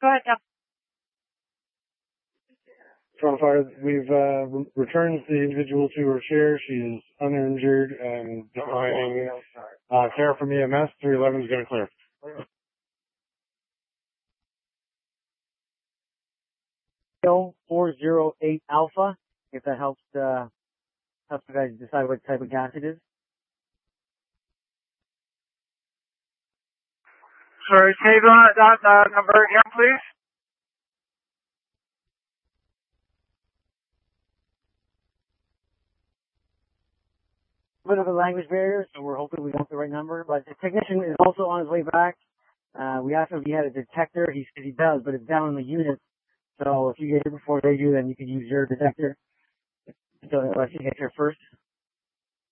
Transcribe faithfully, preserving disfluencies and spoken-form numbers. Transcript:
Go ahead, Jeff. Front fire, we've uh, re- returned the individual to her chair. She is uninjured and declining. Uh, care from E M S, three eleven is going to clear. four zero eight Alpha, if that helps uh, helps you guys decide what type of gas it is. Sorry, say that, that uh, number again, please. A bit of a language barrier, so we're hoping we got the right number. But the technician is also on his way back. Uh, we asked him if he had a detector. He said he does, but it's down in the unit. So if you get here before they do, then you can use your detector. So unless you get here first.